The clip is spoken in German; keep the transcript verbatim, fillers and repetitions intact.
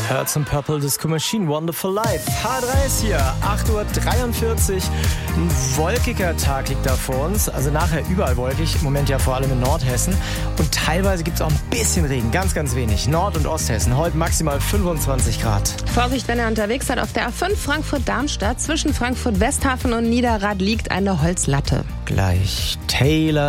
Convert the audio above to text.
Hört zum Purple Disco Machine, Wonderful Life. H drei ist hier, acht Uhr dreiundvierzig. Ein wolkiger Tag liegt da vor uns. Also nachher überall wolkig, im Moment ja vor allem in Nordhessen. Und teilweise gibt es auch ein bisschen Regen, ganz, ganz wenig. Nord- und Osthessen, heute maximal fünfundzwanzig Grad. Vorsicht, wenn ihr unterwegs seid, auf der A fünf Frankfurt-Darmstadt. Zwischen Frankfurt-Westhafen und Niederrad liegt eine Holzlatte. Gleich Taylor